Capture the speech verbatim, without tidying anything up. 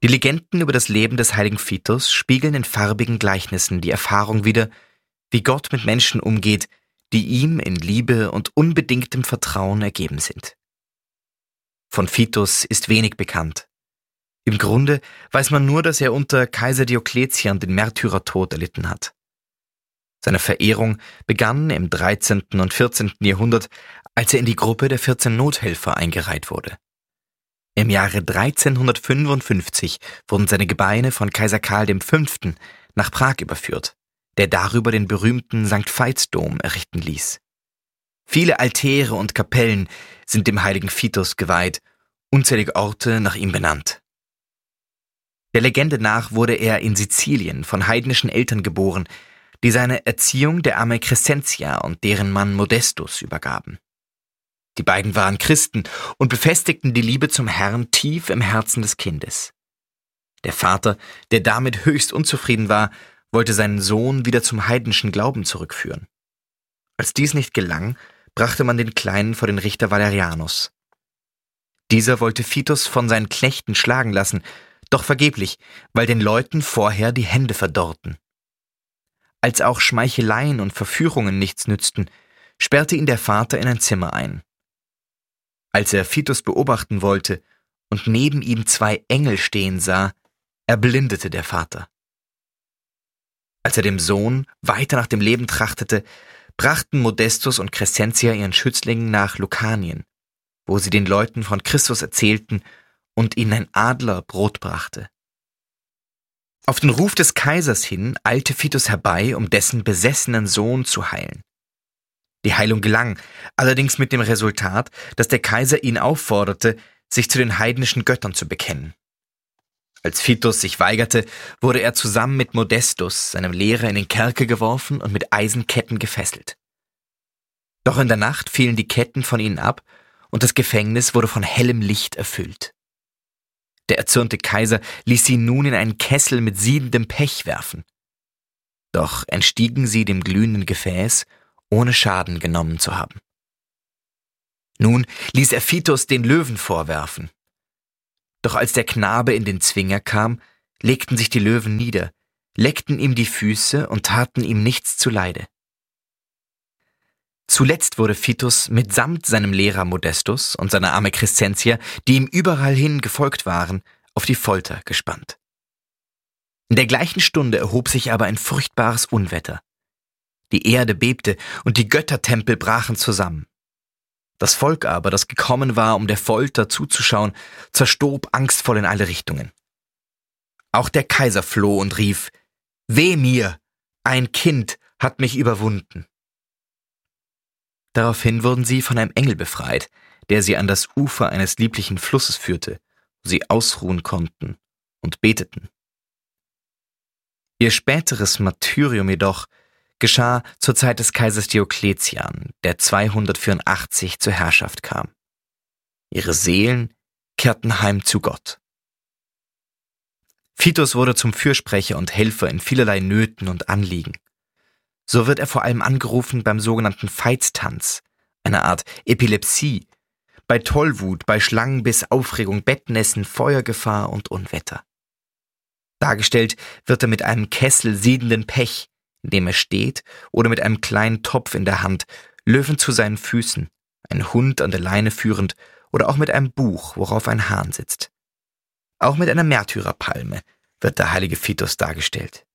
Die Legenden über das Leben des heiligen Vitus spiegeln in farbigen Gleichnissen die Erfahrung wider, wie Gott mit Menschen umgeht, die ihm in Liebe und unbedingtem Vertrauen ergeben sind. Von Vitus ist wenig bekannt. Im Grunde weiß man nur, dass er unter Kaiser Diokletian den Märtyrertod erlitten hat. Seine Verehrung begann im dreizehnten und vierzehnten Jahrhundert, als er in die Gruppe der vierzehn Nothelfer eingereiht wurde. Im Jahre dreizehnhundertfünfundfünfzig wurden seine Gebeine von Kaiser Karl der Fünfte nach Prag überführt, der darüber den berühmten Sankt Veitsdom errichten ließ. Viele Altäre und Kapellen sind dem heiligen Vitus geweiht, unzählige Orte nach ihm benannt. Der Legende nach wurde er in Sizilien von heidnischen Eltern geboren, die seine Erziehung der Arme Crescentia und deren Mann Modestus übergaben. Die beiden waren Christen und befestigten die Liebe zum Herrn tief im Herzen des Kindes. Der Vater, der damit höchst unzufrieden war, wollte seinen Sohn wieder zum heidnischen Glauben zurückführen. Als dies nicht gelang, brachte man den Kleinen vor den Richter Valerianus. Dieser wollte Vitus von seinen Knechten schlagen lassen, doch vergeblich, weil den Leuten vorher die Hände verdorrten. Als auch Schmeicheleien und Verführungen nichts nützten, sperrte ihn der Vater in ein Zimmer ein. Als er Vitus beobachten wollte und neben ihm zwei Engel stehen sah, erblindete der Vater. Als er dem Sohn weiter nach dem Leben trachtete, brachten Modestus und Crescentia ihren Schützlingen nach Lucanien, wo sie den Leuten von Christus erzählten und ihnen ein Adler Brot brachte. Auf den Ruf des Kaisers hin eilte Vitus herbei, um dessen besessenen Sohn zu heilen. Die Heilung gelang, allerdings mit dem Resultat, dass der Kaiser ihn aufforderte, sich zu den heidnischen Göttern zu bekennen. Als Vitus sich weigerte, wurde er zusammen mit Modestus, seinem Lehrer, in den Kerker geworfen und mit Eisenketten gefesselt. Doch in der Nacht fielen die Ketten von ihnen ab und das Gefängnis wurde von hellem Licht erfüllt. Der erzürnte Kaiser ließ sie nun in einen Kessel mit siedendem Pech werfen. Doch entstiegen sie dem glühenden Gefäß, ohne Schaden genommen zu haben. Nun ließ er Vitus den Löwen vorwerfen. Doch als der Knabe in den Zwinger kam, legten sich die Löwen nieder, leckten ihm die Füße und taten ihm nichts zuleide. Zuletzt wurde Vitus mitsamt seinem Lehrer Modestus und seiner Arme Crescentia, die ihm überall hin gefolgt waren, auf die Folter gespannt. In der gleichen Stunde erhob sich aber ein furchtbares Unwetter. Die Erde bebte und die Göttertempel brachen zusammen. Das Volk aber, das gekommen war, um der Folter zuzuschauen, zerstob angstvoll in alle Richtungen. Auch der Kaiser floh und rief: »Weh mir! Ein Kind hat mich überwunden!« Daraufhin wurden sie von einem Engel befreit, der sie an das Ufer eines lieblichen Flusses führte, wo sie ausruhen konnten und beteten. Ihr späteres Martyrium jedoch geschah zur Zeit des Kaisers Diokletian, der zweihundertvierundachtzig zur Herrschaft kam. Ihre Seelen kehrten heim zu Gott. Vitus wurde zum Fürsprecher und Helfer in vielerlei Nöten und Anliegen. So wird er vor allem angerufen beim sogenannten Veitstanz, einer Art Epilepsie, bei Tollwut, bei Schlangenbiss, Aufregung, Bettnässen, Feuergefahr und Unwetter. Dargestellt wird er mit einem Kessel siedenden Pech, in dem er steht, oder mit einem kleinen Topf in der Hand, Löwen zu seinen Füßen, einen Hund an der Leine führend oder auch mit einem Buch, worauf ein Hahn sitzt. Auch mit einer Märtyrerpalme wird der heilige Vitus dargestellt.